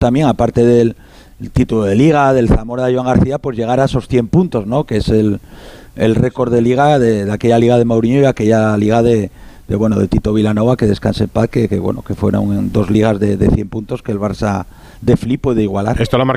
también, aparte del título de Liga, del Zamora de Joan García, pues llegar a esos 100 puntos, ¿no? Que es el récord de Liga, de aquella Liga de Mourinho y aquella Liga de Tito Vilanova, que descanse en paz, que fueron 2 ligas de 100 puntos que el Barça de Flip puede igualar. Esto lo